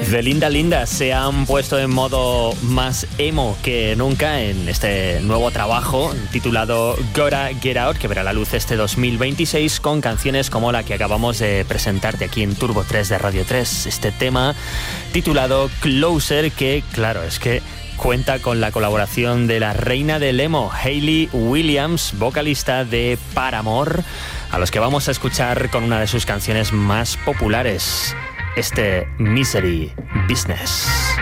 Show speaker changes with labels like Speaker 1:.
Speaker 1: The Linda Lindas se han puesto en modo más emo que nunca en este nuevo trabajo titulado Gotta Get Out, que verá la luz este 2026 con canciones como la que acabamos de presentarte aquí en Turbo 3 de Radio 3. Este tema titulado Closer, que claro, es que cuenta con la colaboración de la reina del emo, Hayley Williams, vocalista de Paramore, a los que vamos a escuchar con una de sus canciones más populares, este Misery Business.